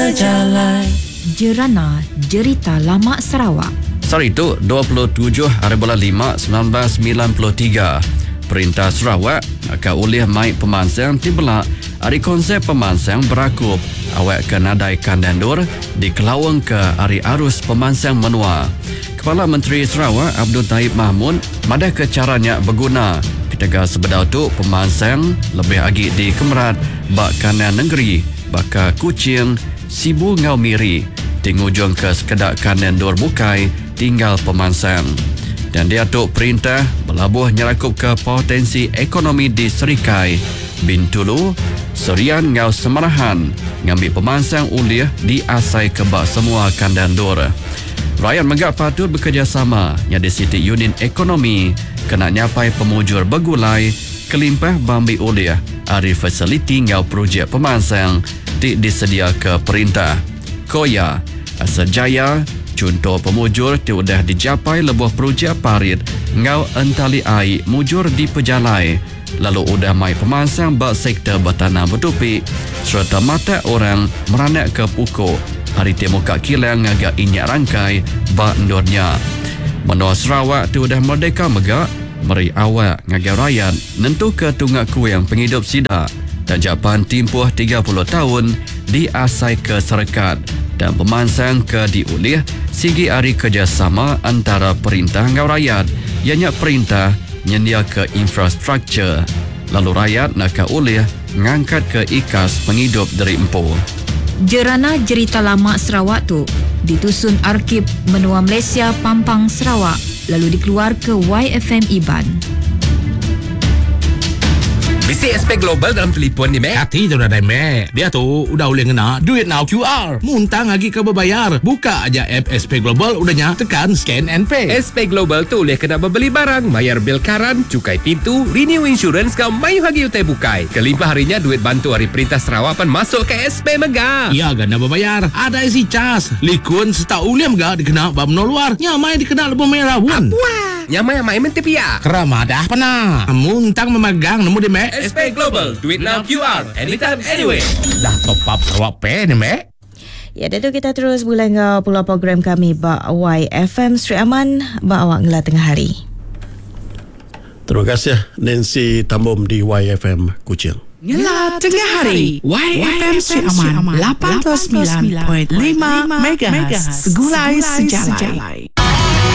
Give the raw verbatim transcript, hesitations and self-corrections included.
sejalan. Jerana Jerita Lama Sarawak. Hari itu dua puluh tujuh hari bulan lima seribu sembilan ratus sembilan puluh tiga. Perintah Sarawak akan oleh mai pemansang tibelak hari konsep pemansang berakup awak ke nadai kandandur di Kelawang ke hari arus pemansang menua. Kepala Menteri Sarawak Abdul Taib Mahmud madah ke caranya berguna ketika sebedau tu pemansang lebih agi di Kemerat bak kanan negeri baka Kuching Sibu Ngau Miri tingujung ke sekedak kanan dur bukai tinggal pemansang. Dan dia tu perintah berlabuh nyerakup ke potensi ekonomi di Serikai, Bintulu, Serian Ngau Semarahan, ngambil pemansang ulih di asai kebak semua kandan dur. Rakyat megak patut bekerjasama yang di Siti Union Ekonomi kena nyapai pemujur begulai kelimpah bambi ulih ari fasiliti ngau projek pemansang di disedia ke perintah. Koya, Asajaya, contoh pemujur sudah dicapai lebuh projek parit ngau entali air mujur di pejalai lalu udah mai pemansang bak sektor bertanah bertupik serta mata orang meranak ke pukul hari temu kak kilang agak inyak rangkai bak endurnya. Menua Sarawak tu udah merdeka megak meri awak ngagai rakyat nentu ke tunggak kuing penghidup sida dan japan timpuh tiga puluh tahun di asai ke serkat dan pemansang ke diulih sigi hari kerjasama antara perintah ngau rakyat ianya perintah nyendia ke infrastruktur lalu rakyat nak ke ulih ngangkat ke ikas penghidup dari empu. Jerana Jerita Lama Sarawak tu ditusun Arkib Menua Malaysia Pampang Sarawak lalu dikeluar ke Y F M Iban. Bisi S P Global dalam telefon ni, Mek. Hati tu dah dah, Mek. Dia tu udah boleh ngena duit now Q R. Muntang lagi ke berbayar. Buka aja app S P Global udahnya tekan scan and pay. S P Global tu boleh kena berbeli barang, bayar bil karan, cukai pintu, renew insurance kau mayu lagi utai bukai. Kelimpah harinya duit bantu hari perintah Sarawak pan masuk ke S P Mega. Ya, gana berbayar. Ada isi cas. Likun seta uliam gak dikena bab no luar. Nyamai dikena lebih merah pun. Wah, nyamai amai mentepia. Keramadah pernah. Muntang memegang nemu di, Mek. S P Global, duit now Q R, anytime, anywhere. Dah top up Sarawak Pay ni, Mek. Ya, itu kita terus bulan ngau pula program kami ba Y F M Sri Aman ba awak ngela tengah hari. Terima kasih Nancy Tambom di Y F M Kuching. Ngela tengah hari Y F M Sri Aman lapan puluh sembilan perpuluhan lima megahertz Segulai Sejalai.